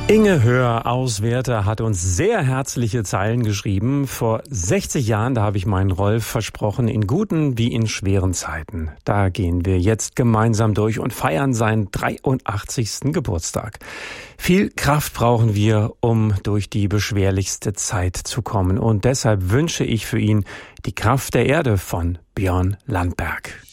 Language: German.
Inge Höhr aus Werther hat uns sehr herzliche Zeilen geschrieben. Vor 60 Jahren, da habe ich meinen Rolf versprochen, in guten wie in schweren Zeiten. Da gehen wir jetzt gemeinsam durch und feiern seinen 83. Geburtstag. Viel Kraft brauchen wir, um durch die beschwerlichste Zeit zu kommen. Und deshalb wünsche ich für ihn die Kraft der Erde von Björn Landberg.